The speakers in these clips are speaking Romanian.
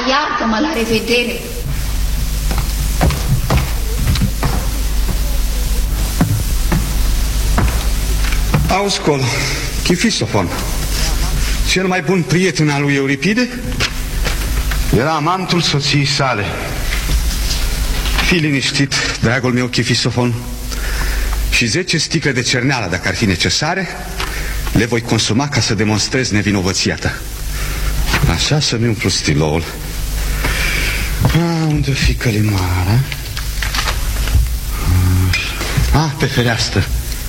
iartă-mă, la revedere. Auzi, Colo, Chifisofon, cel mai bun prieten al lui Euripide, era amantul soției sale. Fii liniștit, dragul meu Chifisofon, și 10 sticle de cerneală, dacă ar fi necesare, le voi consuma ca să demonstrez nevinovăția ta. Așa, să-mi umplu stiloul. Unde-o fi călimara? Pe fereastră.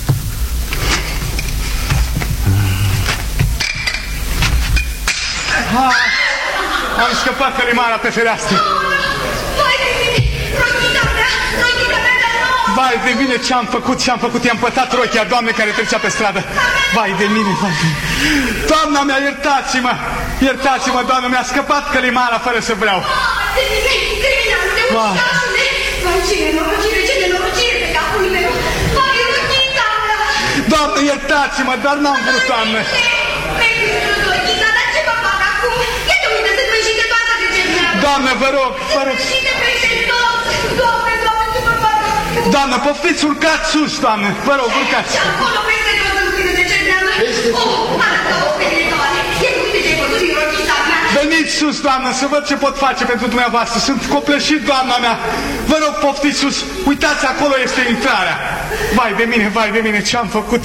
Am scăpat călimara pe fereastră. Vai de mine, rochita mea, vai de mine, ce-am făcut, i-am pătat rochia doamnei care trecea pe stradă. Vai de mine, vai de mine. Doamna mea, iertați-mă, doamna mea, a scăpat călimara fără să vreau. De mine, criminalul, de uitați-ne. Vai, ce nenorocire pe capul meu. Vai, rochita mea. Doamnă, iertați-mă, dar n-am vrut, doamnă. Doamnă, vă rog. Doamnă, poftiți, urcați sus, doamnă. Vă rog, urcați. Acolo peste tot în plină de cerneală. Arată o sperietoare. E uite ce-ai văzut din rochita mea. Veniți sus, doamnă, să văd ce pot face pentru dumneavoastră. Sunt copleșit, doamna mea. Vă rog, poftiți sus. Uitați, acolo este intrarea. Vai de mine, ce-am făcut.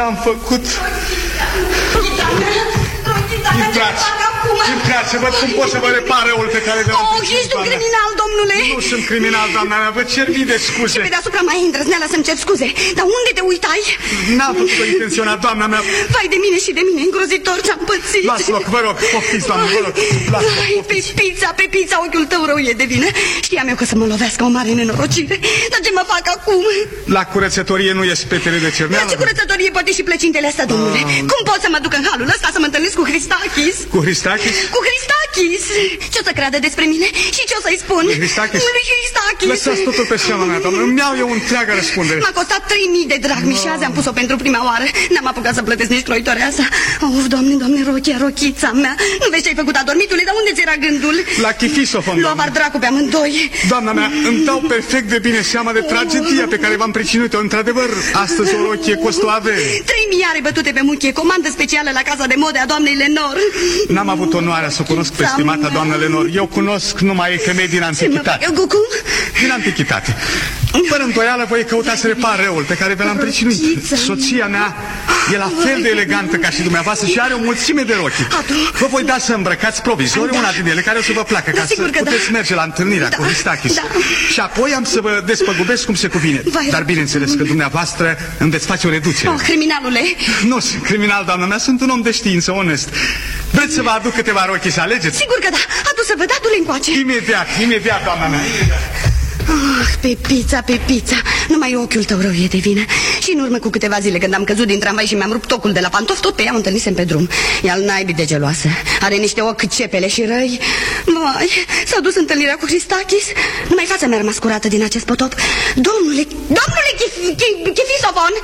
Intrați, să văd cum pot să vă repar răul pe care le-am făcut. Ești un criminal, domnule. Nu sunt criminal, doamna mea, vă cer mii de scuze. Și pe deasupra mai ai îndrăzneala să-mi cer scuze. Dar unde te uitai? N-am făcut-o intenționat, doamna mea. Vai de mine și de mine, îngrozitor ce-am pățit. Las loc, vă rog, poftiți, doamnă, vă rog. Pe pizza, ochiul tău rău e de vină. Știam eu că să mă lovească o mare nenorocire. Dar ce mă fac acum? La curățătorie nu ies petele de cerneală? La ce curățătorie poate și plăcintele astea, domnule? Cum pot să mă duc în halul ăsta să mă întâlnesc cu Hristakis? Cu Hristakis? Cu Hristakis! Ce o să creadă despre mine? Și ce o să-i spun? Lui Hristakis? Lăsați totul pe seama mea, doamnă. Îmi iau eu întreaga răspundere. M-a costat 3000 de dracmi și azi am pus-o pentru prima oară. N-am apucat să plătesc nici croitoarea asta. Of, doamne, rochița mea. Nu vezi ce-ai făcut, adormitule? Dar unde ți era gândul? La Chifisofon, doamnă. Lua dracu pe amândoi. Doamna mea, îmi dau perfect de bine seama de tragedia pe care v-am pricinuit-o. Într-adevăr, astăzi o rochie costă o avere. 3000 are bătute pe muchie, comandă specială la casa de mode a doamnei Lenor. N-am avut onoarea să o cunosc pe stimata doamnă Lenor. Eu cunosc numai femei din antichitate. Cum? Din antichitate. Fără îndoială voi căuta să repar răul pe care v-l-am pricinuit. Soția mea e la fel de elegantă ca și dumneavoastră și are o mulțime de rochii. Vă voi da să îmbrăcați provizoriu una din ele care o să vă placă, ca să puteți merge la întâlnirea cu Hristakis. Și apoi am să vă despăgubesc cum se cuvine. Dar bineînțeles că dumneavoastră îmi veți face o reducere. Criminalule! Nu sunt criminal, doamna mea, sunt un om de știință, onest. Vreți să vă aduc câteva rochii să alegeți? Sigur că da. Adu să vă dă-le încoace. Imediat, doamna mea. Pe pizza. Numai ochiul tău rău e de vină. Și în urmă cu câteva zile când am căzut din tramvai și mi-am rupt tocul de la pantof, tot pe ea o întâlnisem pe drum. E al naibii de geloasă. Are niște ochi cepele și răi. Vai, s-a dus întâlnirea cu Hristakis. Numai fața mi-a rămas curată din acest potop. Domnule Chifisofon!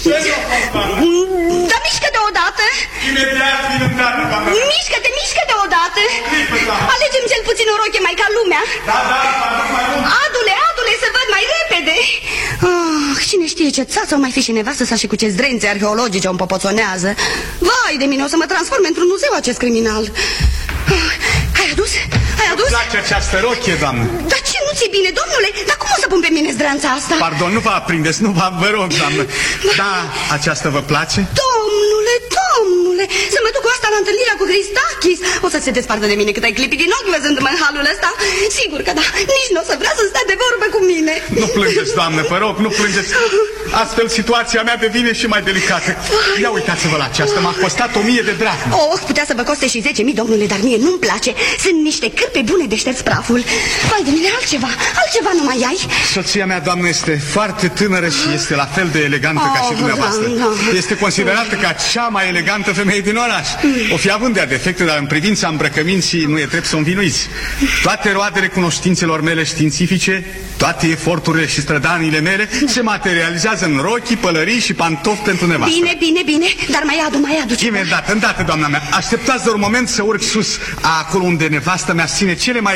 Dar mișcă deodată! Imediat vin îndată, doamna mea. Mișcă deodată! Alege-mi cel puțin o roche mai ca lumea. Da, mai mult. Adule, să văd mai repede. Cine știe ce țață o mai fi și nevastă sa și cu ce zdrențe arheologice o împopoțonează. Vai de mine, o să mă transform într-un muzeu acest criminal. Ai adus? Îmi place această rochie, doamnă. Dar ce nu ți-e bine, domnule? Dar cum o să pun pe mine zdranța asta? Pardon, nu vă aprindeți, vă rog, doamnă. Da, aceasta vă place? Domnule, să mă duc cu asta la întâlnirea cu Hristakis. O să se despartă de mine cât ai clipit din ochi văzându-mă în halul ăsta. Sigur că da, nici nu o să vrea să stea de vorbă cu mine. Nu plângeți, doamnă, vă rog, nu plângeți. Astfel situația mea devine și mai delicată. Ia uitați-vă la aceasta, m-a costat 1000 de dracmi. Putea să vă coste și 10.000, domnule, dar mie nu-mi place. Sunt niște cârpe bune de șterți praful. Vai de mine, altceva nu mai ai? Soția mea, doamnă, este foarte tânără și este la fel de elegantă ca și dumneavoastră. Este considerată ca cea mai elegantă femeie din oraș. O fi având de defecte, dar în privința îmbrăcăminții nu e drept să o învinuiți. Toate roadele cunoștințelor mele științifice, toate eforturile și strădaniile mele se materializează în rochii, pălării și pantofi pentru nevastă. Bine, dar mai adu ceva. Imediat, îndată, doamna mea. Așteptați doar un moment să urc sus, acolo unde nevastă mea ține cele mai